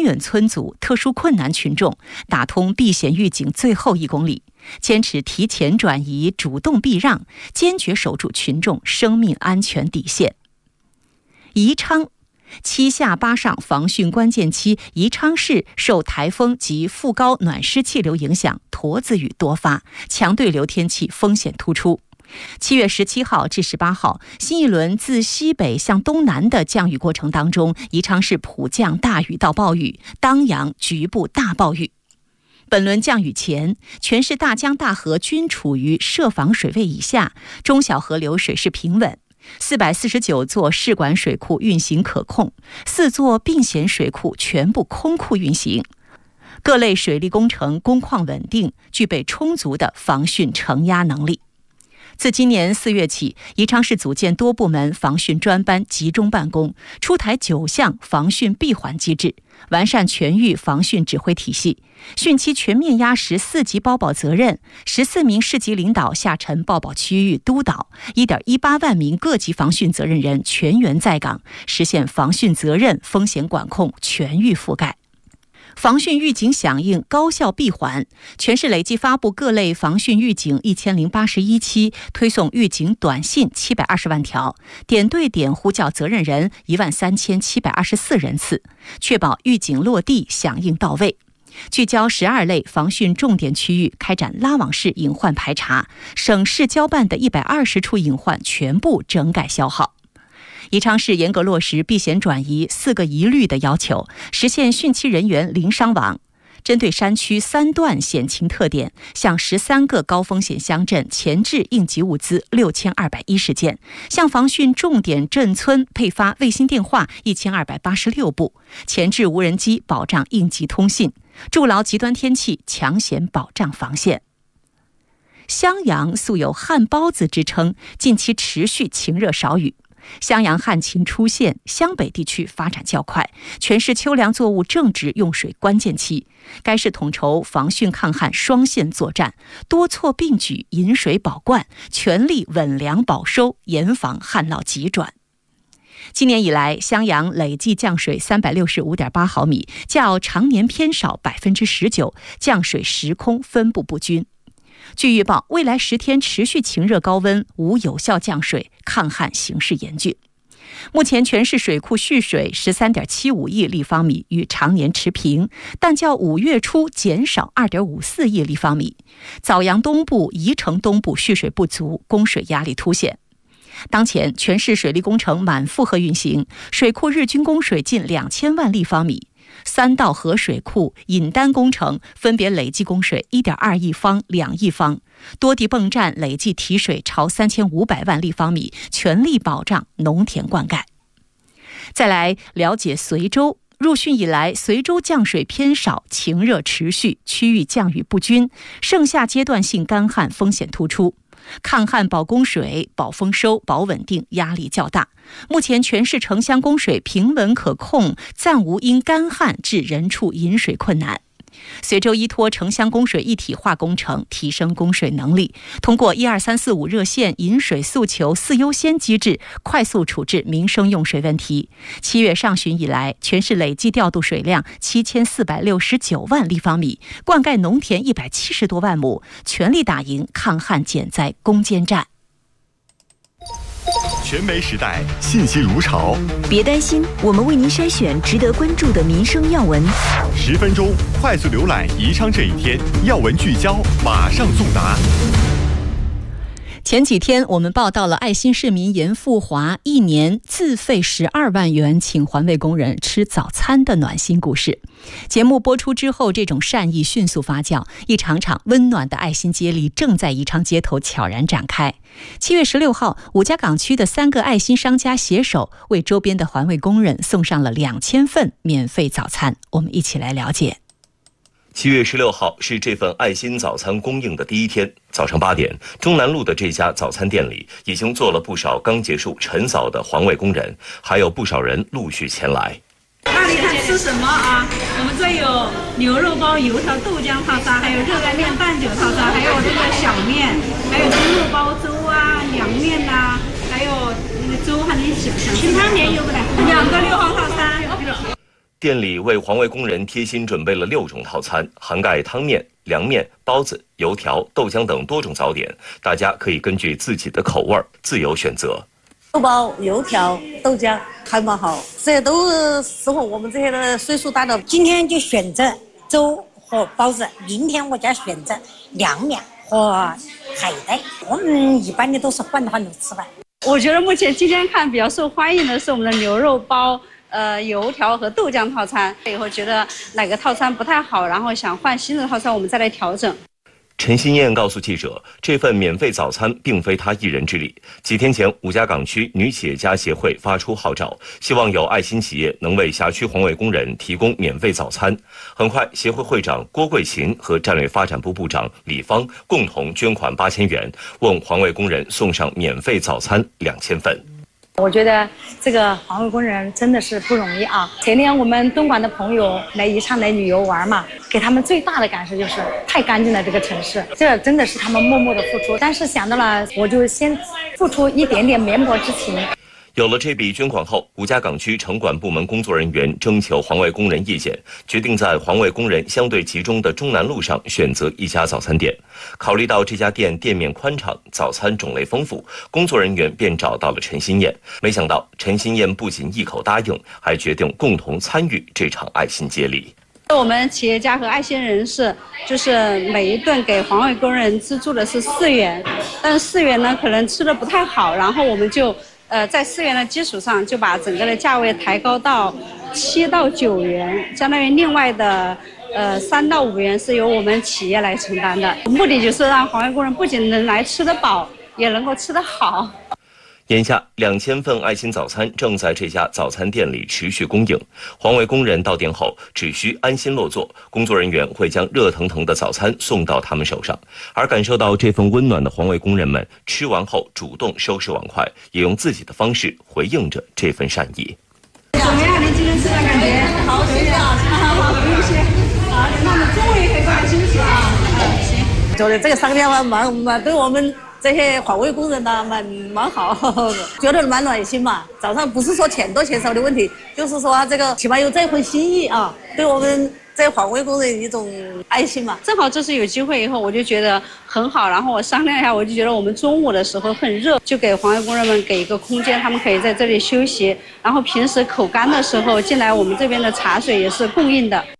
偏远村组、特殊困难群众，打通避险预警最后1公里，坚持提前转移、主动避让，坚决守住群众生命安全底线。宜昌7下8上防汛关键期，宜昌市受台风及副高暖湿气流影响，沱子雨多发，强对流天气风险突出。7月17号至18号，新一轮自西北向东南的降雨过程当中，宜昌市普降大雨到暴雨，当阳局部大暴雨。本轮降雨前，全市大江大河均处于设防水位以下，中小河流水势平稳。449座市管水库运行可控，4座并险水库全部空库运行，各类水利工程工况稳定，具备充足的防汛承压能力。自今年4月起，宜昌市组建多部门防汛专班集中办公，出台9项防汛闭环机制，完善全域防汛指挥体系。汛期全面压实4级包保责任，14名市级领导下沉报保区域督导，1.18万名各级防汛责任人全员在岗，实现防汛责任风险管控全域覆盖。防汛预警响应高效闭环，全市累计发布各类防汛预警1081期，推送预警短信720万条，点对点呼叫责任人13724人次，确保预警落地响应到位。聚焦12类防汛重点区域，开展拉网式隐患排查，省市交办的120处隐患全部整改消耗。宜昌市严格落实避险转移4个一律的要求，实现汛期人员零伤亡。针对山区3段险情特点，向13个高风险乡镇前置应急物资6210件，向防汛重点镇村配发卫星电话1286部，前置无人机保障应急通信，筑牢极端天气抢险保障防线。襄阳素有旱包子之称，近期持续晴热少雨。襄阳旱情出现，湘北地区发展较快，全市秋粮作物正值用水关键期。该市统筹防汛抗旱双线作战，多措并举，引水保灌，全力稳粮保收，严防旱涝急转。今年以来，襄阳累计降水365.8毫米，较常年偏少19%，降水时空分布不均。据预报，未来10天持续晴热高温，无有效降水，抗旱形势严峻。目前全市水库蓄水13.75亿立方米，与常年持平，但较5月初减少2.54亿立方米。枣阳东部、宜城东部蓄水不足，供水压力凸显。当前全市水利工程满负荷运行，水库日均供水近2000万立方米。3道河水库引丹工程分别累计供水1.2亿方、2亿方，多地泵站累计提水超3500万立方米，全力保障农田灌溉。再来了解随州。入汛以来，随州降水偏少，晴热持续，区域降雨不均，盛夏阶段性干旱风险突出。抗旱保供水、保丰收、保稳定压力较大。目前全市城乡供水平稳可控，暂无因干旱致人畜饮水困难。随州依托城乡供水一体化工程，提升供水能力，通过12345热线饮水诉求4优先机制，快速处置民生用水问题。7月上旬以来，全市累计调度水量7469万立方米，灌溉农田170多万亩，全力打赢抗旱减灾攻坚战。 全媒时代，信息如潮。 别担心，我们为您筛选值得关注的民生要闻。 10分钟快速浏览宜昌这一天，要闻聚焦，马上送达。 前几天我们报道了爱心市民严富华1年自费12万元请环卫工人吃早餐的暖心故事。节目播出之后，这种善意迅速发酵，一场场温暖的爱心接力正在宜昌街头悄然展开。7月16号，五家港区的3个爱心商家携手为周边的环卫工人送上了2000份免费早餐。我们一起来了解。 7月16号是这份爱心早餐供应的第一天。早上8点，中南路的这家早餐店里已经坐了不少刚结束晨扫的环卫工人，还有不少人陆续前来。 那你看吃什么啊？我们这有牛肉包、油条、豆浆套餐，还有热干面、蛋酒套餐，还有这个小面，还有猪肉包粥啊、凉面呐、还有那个粥还能小，清汤面有不来？2个6号套餐。 店里为环卫工人贴心准备了6种套餐，涵盖汤面、凉面、包子、油条、豆浆等多种早点，大家可以根据自己的口味自由选择。 豆包、油条、豆浆还蛮好，这些都适合我们这些的岁数大的。 今天就选择粥和包子，明天我就选择凉面和海带。我们一般的都是换着吃饭。 我觉得目前今天看比较受欢迎的是我们的牛肉包、油条和豆浆套餐。以后觉得哪个套餐不太好，然后想换新的套餐，我们再来调整。 陈新燕告诉记者，这份免费早餐并非她一人之力。几天前，五家港区女企业家协会发出号召，希望有爱心企业能为辖区环卫工人提供免费早餐。很快，协会会长郭桂琴和战略发展部部长李芳共同捐款8000元，为环卫工人送上免费早餐2000份。 我觉得这个环卫工人真的是不容易啊！前天我们东莞的朋友来宜昌来旅游玩嘛，给他们最大的感受就是太干净了这个城市，这真的是他们默默的付出。但是想到了，我就先付出一点点绵薄之情。 有了这笔捐款后，五家港区城管部门工作人员征求环卫工人意见，决定在环卫工人相对集中的中南路上选择一家早餐店。考虑到这家店店面宽敞，早餐种类丰富，工作人员便找到了陈新燕。没想到陈新燕不仅一口答应，还决定共同参与这场爱心接力。 我们企业家和爱心人士，就是每一顿给环卫工人资助的是4元，但是4元呢可能吃的不太好，然后我们就在4元的基础上，就把整个的价位抬高到7到9元，相当于另外的3到5元是由我们企业来承担的。目的就是让环卫工人不仅能来吃得饱，也能够吃得好。 眼下2000份爱心早餐正在这家早餐店里持续供应，环卫工人到店后只需安心落座，工作人员会将热腾腾的早餐送到他们手上。而感受到这份温暖的环卫工人们，吃完后主动收拾碗筷，也用自己的方式回应着这份善意。 怎么样？您今天吃的感觉？好，谢谢啊，好，不用谢。好，那我们中午也可以过来休息啊。行。 觉得这个商店蛮对我们这些环卫工人呢蛮好，觉得蛮暖心嘛。早上不是说钱多钱少的问题，就是说这个起码有这份心意啊，对我们这环卫工人一种爱心嘛。 正好这次有机会以后，我就觉得很好。然后我商量一下，我就觉得我们中午的时候很热，就给环卫工人们给一个空间，他们可以在这里休息。然后平时口干的时候进来，我们这边的茶水也是供应的。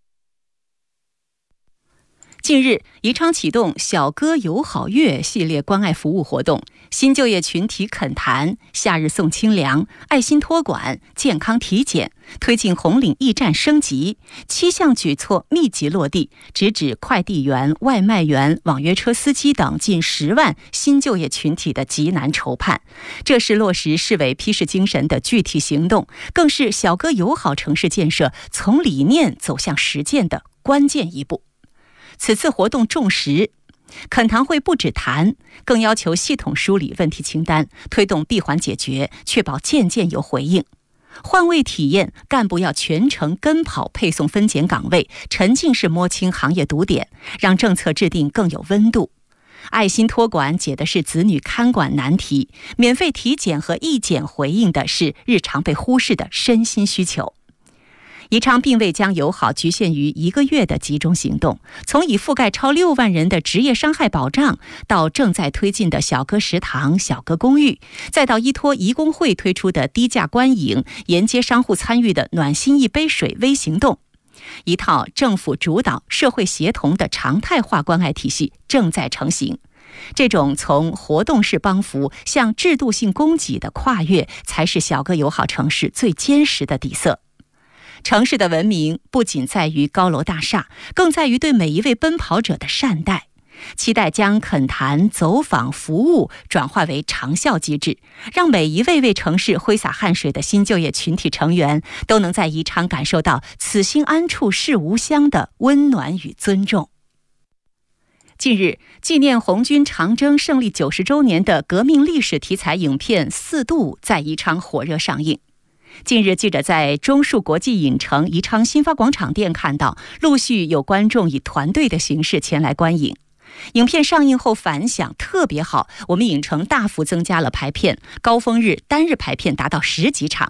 近日，宜昌启动小哥友好月系列关爱服务活动，新就业群体恳谈、夏日送清凉、爱心托管、健康体检，推进红领驿站升级，7项举措密集落地，直指快递员、外卖员、网约车司机等近10万新就业群体的急难愁盼。这是落实市委批示精神的具体行动，更是小哥友好城市建设从理念走向实践的关键一步。此次活动重实，恳谈会不止谈，更要求系统梳理问题清单，推动闭环解决，确保件件有回应。换位体验，干部要全程跟跑配送分拣岗位，沉浸式摸清行业堵点，让政策制定更有温度。爱心托管解的是子女看管难题，免费体检和义检回应的是日常被忽视的身心需求。宜昌并未将友好局限于1个月的集中行动，从已覆盖超6万人的职业伤害保障，到正在推进的小哥食堂、小哥公寓，再到依托宜工会推出的低价观影、沿街商户参与的暖心一杯水微行动，一套政府主导、社会协同的常态化关爱体系正在成型。这种从活动式帮扶向制度性供给的跨越，才是小哥友好城市最坚实的底色。城市的文明不仅在于高楼大厦，更在于对每一位奔跑者的善待。期待将恳谈、走访、服务转化为长效机制，让每一位为城市挥洒汗水的新就业群体成员都能在宜昌感受到此心安处是吾乡的温暖与尊重。近日，纪念红军长征胜利90周年的革命历史题材影片《4渡》在宜昌火热上映。近日，记者在中树国际影城宜昌新发广场店看到，陆续有观众以团队的形式前来观影。影片上映后反响特别好，我们影城大幅增加了排片，高峰日单日排片达到10几场。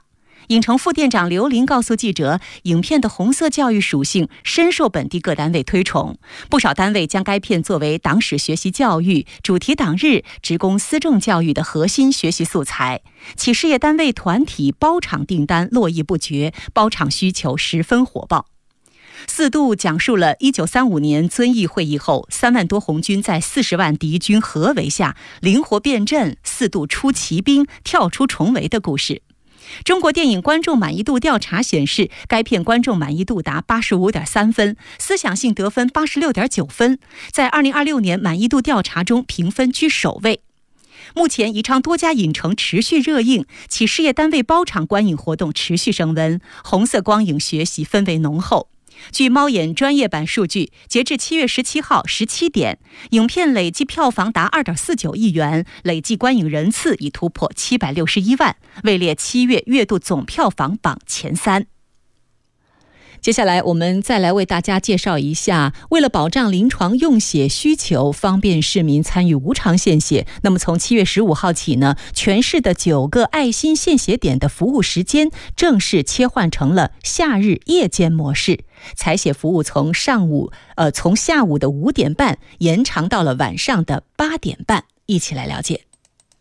影城副店长刘林告诉记者，影片的红色教育属性深受本地各单位推崇，不少单位将该片作为党史学习教育、主题党日、职工思政教育的核心学习素材。企事业单位团体包场订单络绎不绝，包场需求十分火爆。4度讲述了1935年遵义会议后3万多红军在40万敌军合围下灵活变阵，4度出奇兵跳出重围的故事。中国电影观众满意度调查显示，该片观众满意度达 85.3 分，思想性得分 86.9 分，在2026年满意度调查中评分居首位。目前宜昌多家影城持续热映，企事业单位包场观影活动持续升温，红色光影学习氛围浓厚。据猫眼专业版数据，截至7月17号17点，影片累计票房达 2.49 亿元，累计观影人次已突破761万，位列7月月度总票房榜前3。接下来我们再来为大家介绍一下，为了保障临床用血需求，方便市民参与无偿献血，那么从7月15号起呢，全市的9个爱心献血点的服务时间正式切换成了夏日夜间模式，采血服务从下午的5点半延长到了晚上的8点半。一起来了解。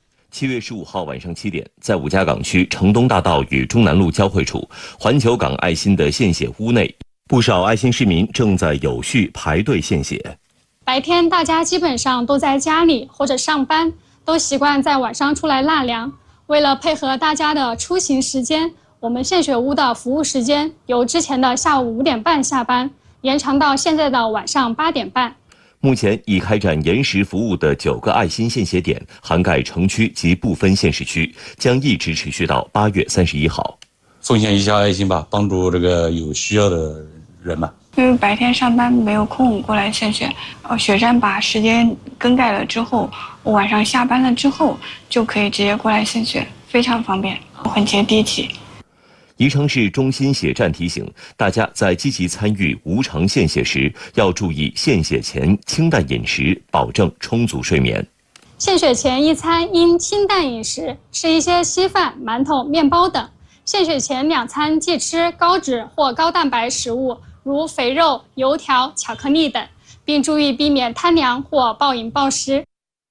7月15号晚上7点，在五家港区城东大道与中南路交汇处环球港爱心的献血屋内，不少爱心市民正在有序排队献血。 白天大家基本上都在家里或者上班，都习惯在晚上出来纳凉。为了配合大家的出行时间，我们献血屋的服务时间由之前的下午5点半下班，延长到现在的晚上8点半。 目前已开展延时服务的9个爱心献血点，涵盖城区及部分县市区，将一直持续到8月31号。 奉献一下爱心吧，帮助这个有需要的人嘛。 因为白天上班没有空过来献血，血站把时间更改了之后，我晚上下班了之后就可以直接过来献血，非常方便，很接地气。 宜昌市中心血站提醒大家，在积极参与无偿献血时，要注意献血前清淡饮食，保证充足睡眠。 献血前一餐应清淡饮食，吃一些稀饭、馒头、面包等。献血前2餐忌吃高脂或高蛋白食物，如肥肉、油条、巧克力等，并注意避免贪凉或暴饮暴食。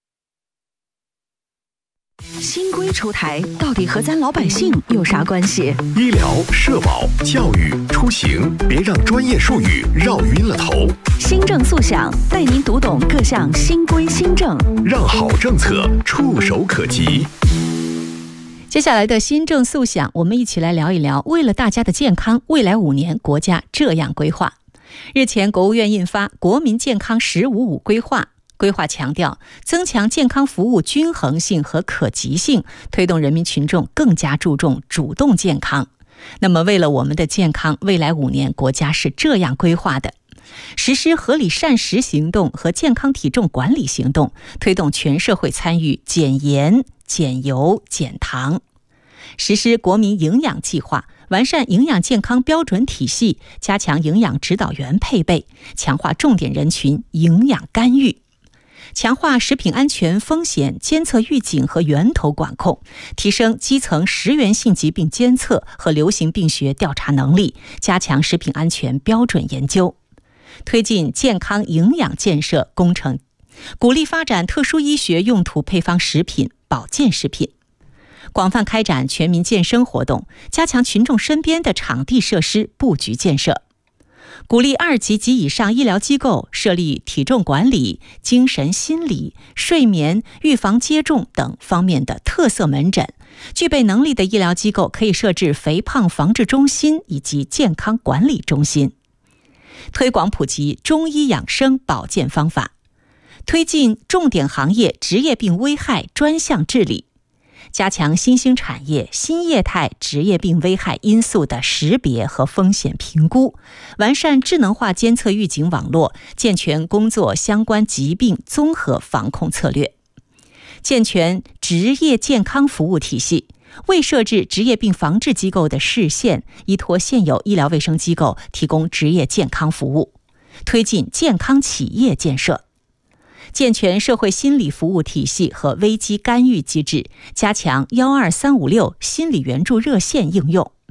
新规出台，到底和咱老百姓有啥关系？ 医疗、社保、教育、出行，别让专业术语绕晕了头。 新政速享，带您读懂各项新规新政， 让好政策触手可及。 接下来的新政速享，我们一起来聊一聊，为了大家的健康，未来5年国家这样规划。日前，国务院印发《国民健康“15+5”规划》。规划强调，增强健康服务均衡性和可及性，推动人民群众更加注重主动健康。那么，为了我们的健康，未来5年国家是这样规划的：实施合理膳食行动和健康体重管理行动，推动全社会参与减盐、减油、减糖；实施国民营养计划，完善营养健康标准体系，加强营养指导员配备，强化重点人群营养干预。强化食品安全风险监测预警和源头管控，提升基层食源性疾病监测和流行病学调查能力，加强食品安全标准研究，推进健康营养建设工程，鼓励发展特殊医学用途配方食品、保健食品，广泛开展全民健身活动，加强群众身边的场地设施布局建设。鼓励2级及以上医疗机构设立体重管理、精神心理、睡眠、预防接种等方面的特色门诊，具备能力的医疗机构可以设置肥胖防治中心以及健康管理中心。推广普及中医养生保健方法，推进重点行业职业病危害专项治理，加强新兴产业、新业态职业病危害因素的识别和风险评估，完善智能化监测预警网络，健全工作相关疾病综合防控策略，健全职业健康服务体系，为设置职业病防治机构的市县，依托现有医疗卫生机构提供职业健康服务，推进健康企业建设。健全社会心理服务体系和危机干预机制，加强12356心理援助热线应用，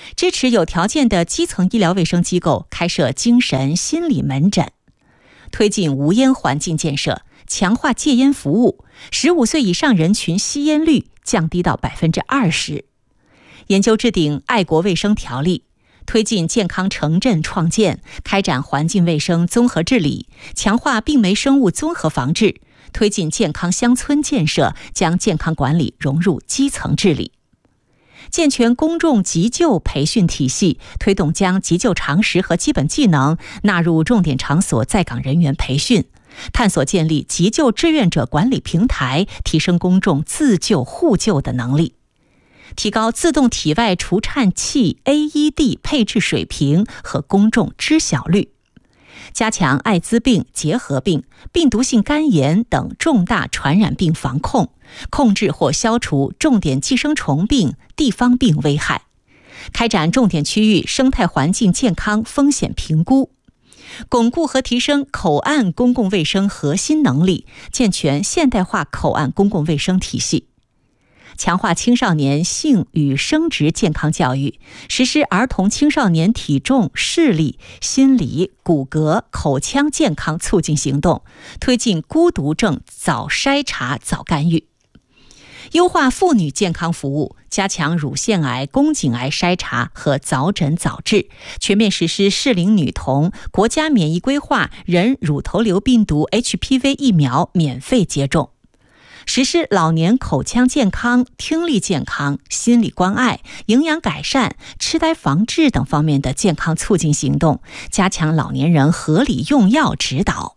支持有条件的基层医疗卫生机构开设精神心理门诊，推进无烟环境建设，强化戒烟服务，15岁以上人群吸烟率降低到 20%。研究制定爱国卫生条例，推进健康城镇创建，开展环境卫生综合治理，强化病媒生物综合防治，推进健康乡村建设，将健康管理融入基层治理。健全公众急救培训体系，推动将急救常识和基本技能纳入重点场所在岗人员培训，探索建立急救志愿者管理平台，提升公众自救互救的能力。提高自动体外除颤器 AED 配置水平和公众知晓率，加强艾滋病、结核病、病毒性肝炎等重大传染病防控，控制或消除重点寄生虫病、地方病危害，开展重点区域生态环境健康风险评估，巩固和提升口岸公共卫生核心能力，健全现代化口岸公共卫生体系。强化青少年性与生殖健康教育，实施儿童青少年体重、视力、心理、骨骼、口腔健康促进行动，推进孤独症早筛查、早干预。优化妇女健康服务，加强乳腺癌、宫颈癌筛查和早诊早治，全面实施适龄女童国家免疫规划人乳头瘤病毒 HPV 疫苗免费接种。实施老年口腔健康、听力健康、心理关爱、营养改善、痴呆防治等方面的健康促进行动，加强老年人合理用药指导。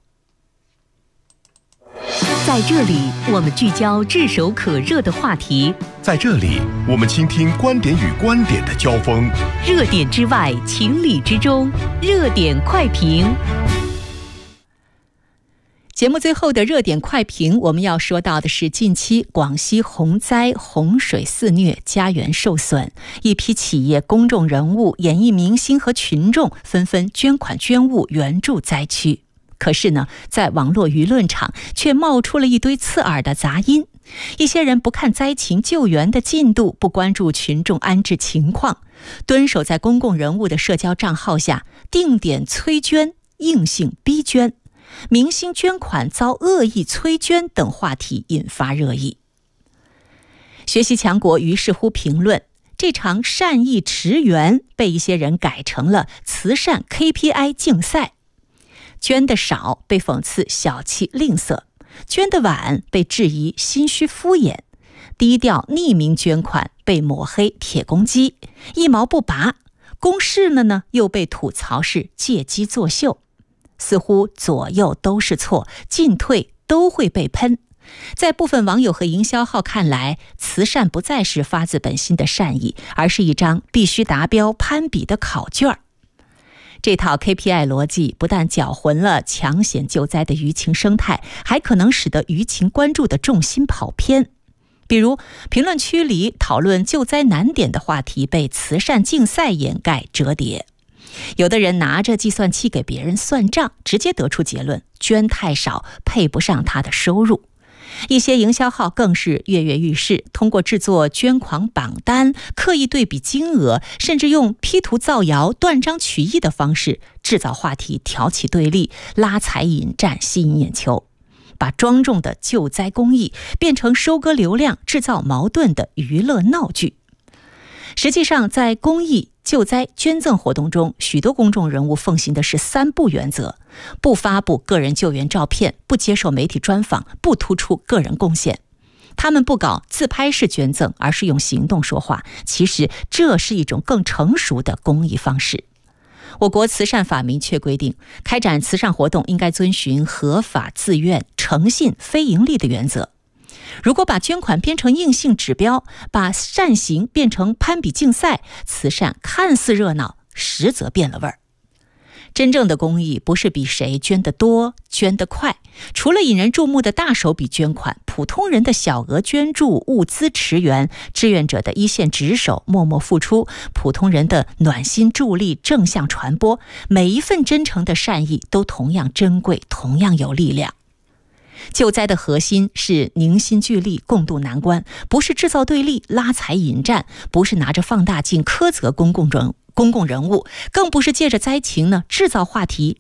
在这里，我们聚焦炙手可热的话题； 在这里，我们倾听观点与观点的交锋。 热点之外，情理之中，热点快评。 节目最后的热点快评，我们要说到的是近期广西洪灾，洪水肆虐，家园受损，一批企业、公众人物、演艺明星和群众纷纷捐款捐物援助灾区。可是呢，在网络舆论场却冒出了一堆刺耳的杂音。一些人不看灾情救援的进度，不关注群众安置情况，蹲守在公共人物的社交账号下定点催捐、硬性逼捐，明星捐款遭恶意催捐等话题引发热议。学习强国于是乎评论，这场善意驰援被一些人改成了慈善 KPI 竞赛，捐得少被讽刺小气吝啬，捐得晚被质疑心虚敷衍，低调匿名捐款被抹黑铁公鸡，一毛不拔，公示了呢又被吐槽是借机作秀。似乎左右都是错，进退都会被喷。在部分网友和营销号看来，慈善不再是发自本心的善意，而是一张必须达标攀比的考卷。这套 KPI 逻辑不但搅浑了抢险救灾的舆情生态，还可能使得舆情关注的重心跑偏。比如评论区里讨论救灾难点的话题被慈善竞赛掩盖折叠，有的人拿着计算器给别人算账，直接得出结论，捐太少，配不上他的收入。一些营销号更是跃跃欲试，通过制作捐款榜单，刻意对比金额，甚至用 P 图造谣、断章取义的方式制造话题，挑起对立，拉财引战，吸引眼球，把庄重的救灾公益变成收割流量、制造矛盾的娱乐闹剧。实际上，在公益、救灾、捐赠活动中，许多公众人物奉行的是3不原则：不发布个人救援照片，不接受媒体专访，不突出个人贡献。他们不搞自拍式捐赠，而是用行动说话。其实这是一种更成熟的公益方式。我国慈善法明确规定，开展慈善活动应该遵循合法、自愿、诚信、非盈利的原则。如果把捐款变成硬性指标，把善行变成攀比竞赛，慈善看似热闹，实则变了味儿。真正的公益不是比谁捐得多、捐得快，除了引人注目的大手笔捐款，普通人的小额捐助、物资驰援，志愿者的一线值守、默默付出，普通人的暖心助力、正向传播，每一份真诚的善意都同样珍贵，同样有力量。 救灾的核心是凝心聚力，共度难关，不是制造对立、拉财引战，不是拿着放大镜苛责公共人物，更不是借着灾情呢制造话题